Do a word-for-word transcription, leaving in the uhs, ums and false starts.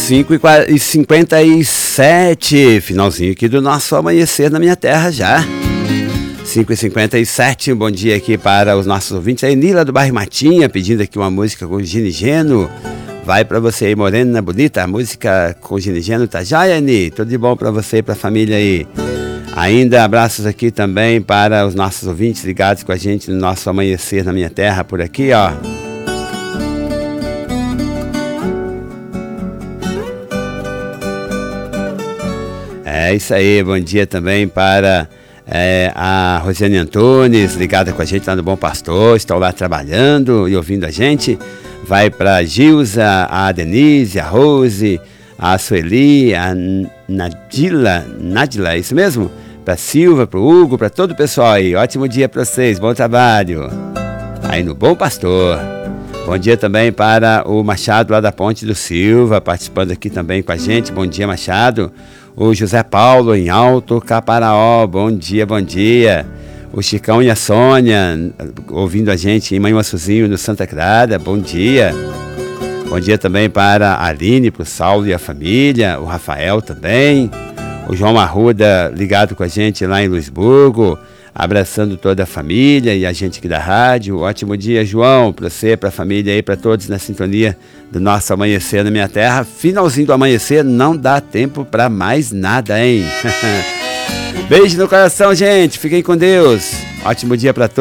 cinco e cinquenta e sete, finalzinho aqui do nosso Amanhecer na Minha Terra já. cinco e cinquenta e sete, um bom dia aqui para os nossos ouvintes. A Enila do Bairro Matinha pedindo aqui uma música com Gini Geno. Vai para você aí, Morena Bonita, a música com Gini Geno, tá já, Eni? Tudo de bom para você e para a família aí. Ainda abraços aqui também para os nossos ouvintes ligados com a gente no nosso Amanhecer na Minha Terra por aqui, ó. É isso aí, bom dia também para é, a Rosiane Antunes, ligada com a gente lá no Bom Pastor, estão lá trabalhando e ouvindo a gente. Vai para a Gilza, a Denise, a Rose, a Sueli, a Nadila, Nadila, é isso mesmo? Para a Silva, para o Hugo, para todo o pessoal aí. Ótimo dia para vocês, bom trabalho. Aí no Bom Pastor. Bom dia também para o Machado lá da Ponte do Silva, participando aqui também com a gente. Bom dia, Machado. O José Paulo em Alto Caparaó, bom dia, bom dia. O Chicão e a Sônia, ouvindo a gente em Manhuaçuzinho no Santa Clara, bom dia. Bom dia também para a Aline, para o Saulo e a família, o Rafael também. O João Arruda ligado com a gente lá em Luisburgo, abraçando toda a família e a gente aqui da rádio. Ótimo dia, João, para você, para a família aí, para todos na sintonia do nosso Amanhecer na Minha Terra. Finalzinho do amanhecer, não dá tempo para mais nada, hein? Beijo no coração, gente. Fiquem com Deus. Ótimo dia para todos.